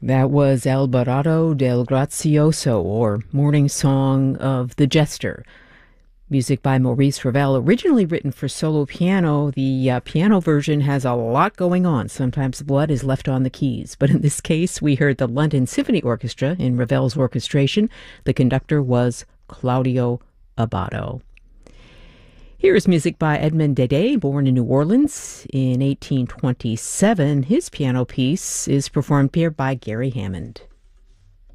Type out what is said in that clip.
That was El Barado del Grazioso, or Morning Song of the Jester. Music by Maurice Ravel, originally written for solo piano. The piano version has a lot going on. Sometimes blood is left on the keys. But in this case, we heard the London Symphony Orchestra in Ravel's orchestration. The conductor was Claudio Abbado. Here is music by Edmond Dede, born in New Orleans in 1827. His piano piece is performed here by Gary Hammond.